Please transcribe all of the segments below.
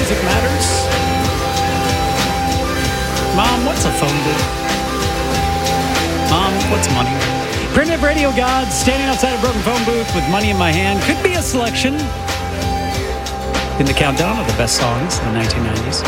music matters. Mom, what's a phone booth? Mom, what's money? Primitive Radio Gods, standing outside a broken phone booth with money in my hand. Could be a selection in the countdown of the best songs in the 1990s.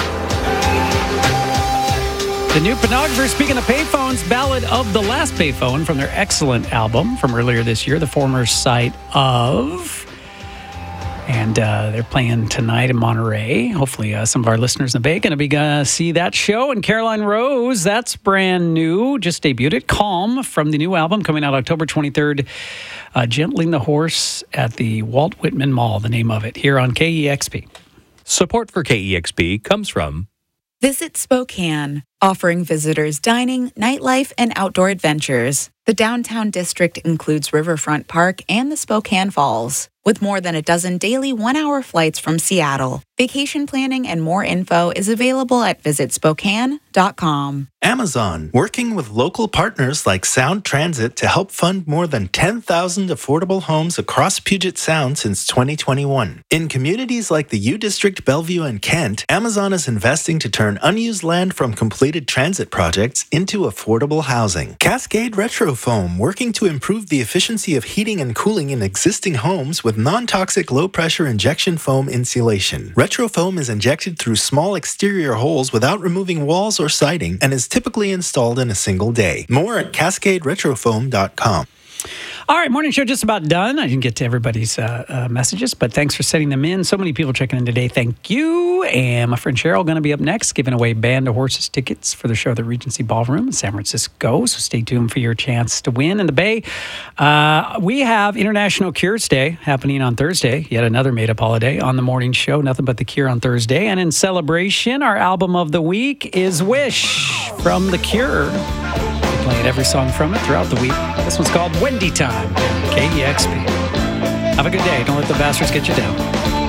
The new Pornographer, speaking of payphones, Ballad of the Last Payphone from their excellent album from earlier this year, the former site of... And they're playing tonight in Monterey. Hopefully some of our listeners in the Bay are going to be going to see that show. And Caroline Rose, that's brand new. Just debuted it. Calm from the new album coming out October 23rd. Gentling the Horse at the Walt Whitman Mall, the name of it, here on KEXP. Support for KEXP comes from Visit Spokane, offering visitors dining, nightlife, and outdoor adventures. The downtown district includes Riverfront Park and the Spokane Falls, with more than a dozen daily one-hour flights from Seattle. Vacation planning and more info is available at visitspokane.com. Amazon, working with local partners like Sound Transit to help fund more than 10,000 affordable homes across Puget Sound since 2021. In communities like the U District, Bellevue, and Kent, Amazon is investing to turn unused land from completed transit projects into affordable housing. Cascade Retrofoam, working to improve the efficiency of heating and cooling in existing homes with non-toxic low-pressure injection foam insulation. Retrofoam is injected through small exterior holes without removing walls or siding and is typically installed in a single day. More at CascadeRetrofoam.com. All right, morning show just about done. I didn't get to everybody's messages, but thanks for sending them in. So many people checking in today. Thank you. And my friend Cheryl going to be up next, giving away Band of Horses tickets for the show at the Regency Ballroom in San Francisco. So stay tuned for your chance to win in the Bay. We have International Cures Day happening on Thursday. Yet another made-up holiday on the morning show. Nothing but the Cure on Thursday. And in celebration, our album of the week is Wish from The Cure. Playing every song from it throughout the week. This one's called Wendy Time, KEXP. Have a good day. Don't let the bastards get you down.